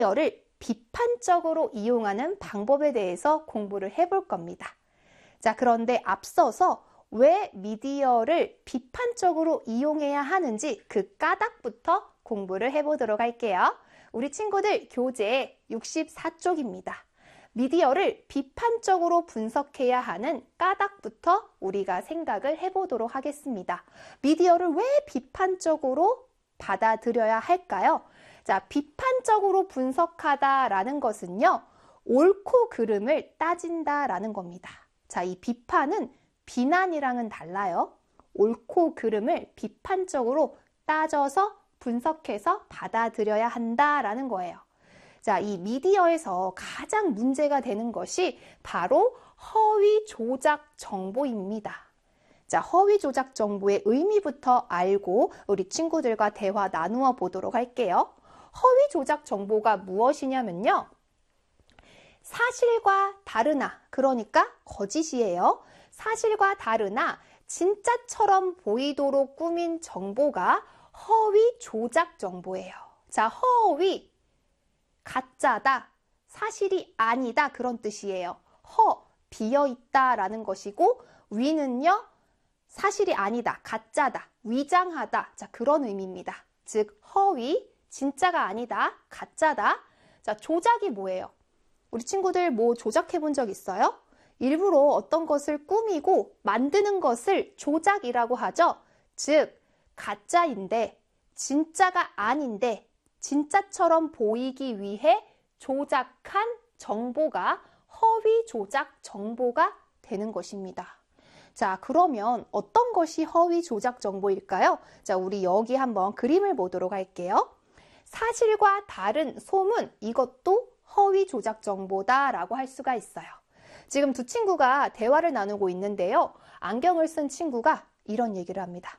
미디어를 비판적으로 이용하는 방법에 대해서 공부를 해볼 겁니다. 자, 그런데 앞서서 왜 미디어를 비판적으로 이용해야 하는지 그 까닭부터 공부를 해보도록 할게요. 우리 친구들 교재 64쪽입니다. 미디어를 비판적으로 분석해야 하는 까닭부터 우리가 생각을 해보도록 하겠습니다. 미디어를 왜 비판적으로 받아들여야 할까요? 자, 비판적으로 분석하다라는 것은요, 옳고 그름을 따진다라는 겁니다. 자, 이 비판은 비난이랑은 달라요. 옳고 그름을 비판적으로 따져서 분석해서 받아들여야 한다라는 거예요. 자, 이 미디어에서 가장 문제가 되는 것이 바로 허위 조작 정보입니다. 자, 허위 조작 정보의 의미부터 알고 우리 친구들과 대화 나누어 보도록 할게요. 허위 조작 정보가 무엇이냐면요. 사실과 다르나, 그러니까 거짓이에요. 사실과 다르나 진짜처럼 보이도록 꾸민 정보가 허위 조작 정보예요. 자, 허위, 가짜다, 사실이 아니다 그런 뜻이에요. 비어있다라는 것이고 위는요, 사실이 아니다, 가짜다, 위장하다, 자, 그런 의미입니다. 즉, 허위, 진짜가 아니다, 가짜다. 자, 조작이 뭐예요? 우리 친구들 뭐 조작해 본 적 있어요? 일부러 어떤 것을 꾸미고 만드는 것을 조작이라고 하죠. 즉, 가짜인데, 진짜가 아닌데, 진짜처럼 보이기 위해 조작한 정보가 허위 조작 정보가 되는 것입니다. 자, 그러면 어떤 것이 허위 조작 정보일까요? 자, 우리 여기 한번 그림을 보도록 할게요. 사실과 다른 소문, 이것도 허위 조작 정보다라고 할 수가 있어요. 지금 두 친구가 대화를 나누고 있는데요. 안경을 쓴 친구가 이런 얘기를 합니다.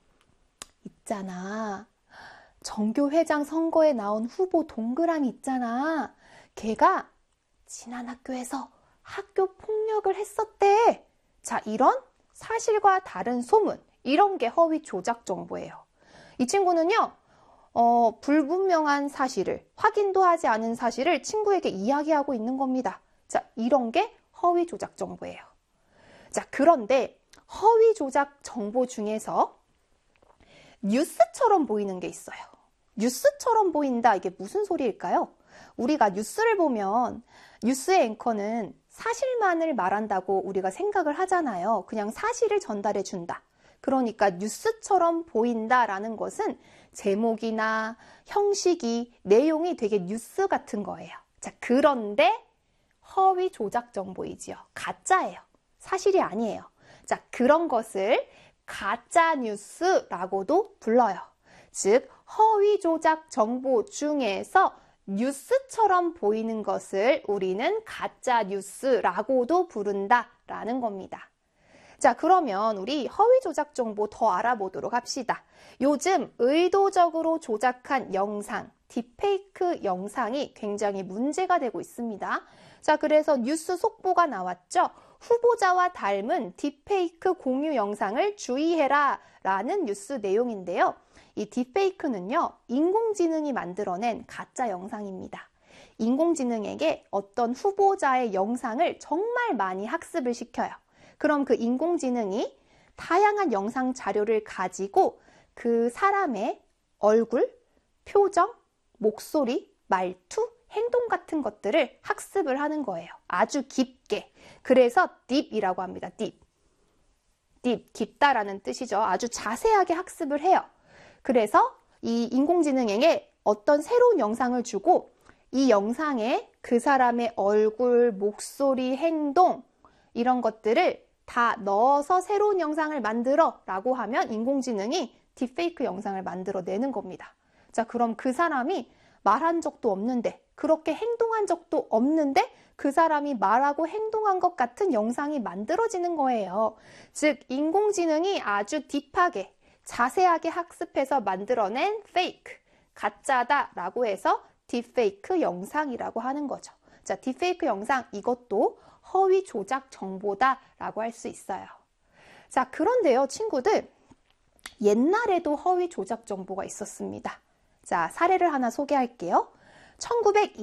있잖아, 정교회장 선거에 나온 후보 동그라미 있잖아. 걔가 지난 학교에서 학교 폭력을 했었대. 자, 이런 사실과 다른 소문, 이런 게 허위 조작 정보예요. 이 친구는요, 불분명한 사실을, 확인도 하지 않은 사실을 친구에게 이야기하고 있는 겁니다. 자, 이런 게 허위 조작 정보예요. 자, 그런데 허위 조작 정보 중에서 뉴스처럼 보이는 게 있어요. 뉴스처럼 보인다, 이게 무슨 소리일까요? 우리가 뉴스를 보면 뉴스의 앵커는 사실만을 말한다고 우리가 생각을 하잖아요. 그냥 사실을 전달해 준다. 그러니까 뉴스처럼 보인다라는 것은 제목이나 형식이, 내용이 되게 뉴스 같은 거예요. 자, 그런데 허위 조작 정보이지요. 가짜예요. 사실이 아니에요. 자, 그런 것을 가짜 뉴스라고도 불러요. 즉, 허위 조작 정보 중에서 뉴스처럼 보이는 것을 우리는 가짜 뉴스라고도 부른다라는 겁니다. 자, 그러면 우리 허위 조작 정보 더 알아보도록 합시다. 요즘 의도적으로 조작한 영상, 딥페이크 영상이 굉장히 문제가 되고 있습니다. 자, 그래서 뉴스 속보가 나왔죠. 후보자와 닮은 딥페이크 공유 영상을 주의해라 라는 뉴스 내용인데요. 이 딥페이크는요, 인공지능이 만들어낸 가짜 영상입니다. 인공지능에게 어떤 후보자의 영상을 정말 많이 학습을 시켜요. 그럼 그 인공지능이 다양한 영상 자료를 가지고 그 사람의 얼굴, 표정, 목소리, 말투, 행동 같은 것들을 학습을 하는 거예요. 아주 깊게. 그래서 딥이라고 합니다. 딥, 깊다라는 뜻이죠. 아주 자세하게 학습을 해요. 그래서 이 인공지능에게 어떤 새로운 영상을 주고 이 영상에 그 사람의 얼굴, 목소리, 행동 이런 것들을 다 넣어서 새로운 영상을 만들어 라고 하면 인공지능이 딥페이크 영상을 만들어내는 겁니다. 자, 그럼 그 사람이 말한 적도 없는데, 그렇게 행동한 적도 없는데 그 사람이 말하고 행동한 것 같은 영상이 만들어지는 거예요. 즉, 인공지능이 아주 딥하게 자세하게 학습해서 만들어낸 페이크, 가짜다라고 해서 딥페이크 영상이라고 하는 거죠. 자, 딥페이크 영상, 이것도 허위 조작 정보다라고 할 수 있어요. 자, 그런데요, 친구들, 옛날에도 허위 조작 정보가 있었습니다. 자, 사례를 하나 소개할게요. 1920